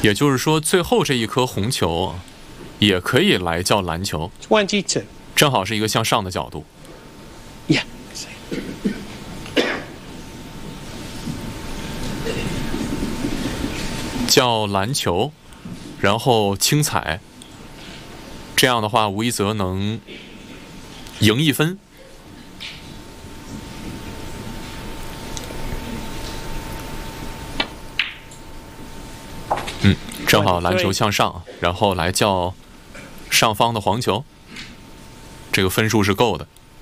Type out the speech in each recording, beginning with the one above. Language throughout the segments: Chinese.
也就是说，最后这一颗红球也可以来叫篮球， 22. 正好是一个向上的角度。 Yeah. 叫篮球，然后轻踩，这样的话吴一泽能赢1分。正好篮球向上，然后来叫上方的黄球，这个分数是够的。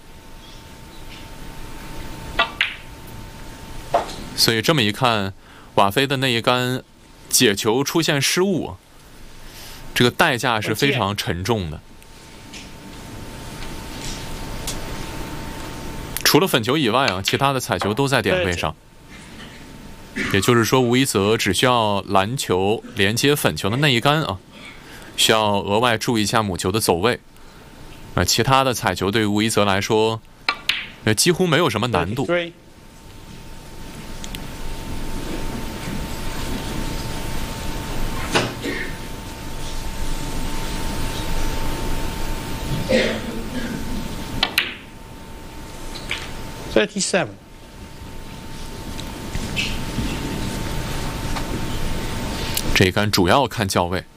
所以这么一看，瓦菲的那一杆解球出现失误，这个代价是非常沉重的。除了粉球以外啊，其他的彩球都在点位上。也就是说，吴一泽只需要篮球连接粉球的那一杆啊，需要额外注意一下母球的走位。其他的彩球对于吴一泽来说，几乎没有什么难度。 37. 这一杆主要看校位。